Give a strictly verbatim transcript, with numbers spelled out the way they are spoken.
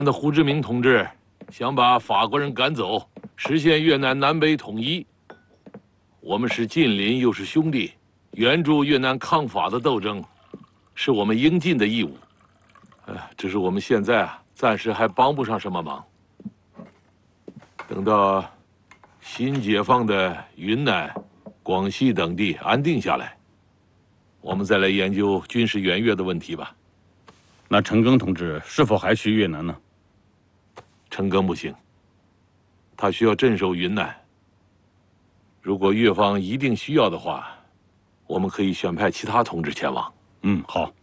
的胡志明同志想把法国人赶走，实现越南南北统一。我们是近邻又是兄弟，援助越南抗法的斗争，是我们应尽的义务。呃，只是我们现在啊，暂时还帮不上什么忙。等到新解放的云南、广西等地安定下来，我们再来研究军事援越的问题吧。 那陈赓同志是否还去越南呢？ 陈赓不行，他需要镇守云南。如果越方一定需要的话，我们可以选派其他同志前往。 嗯，好。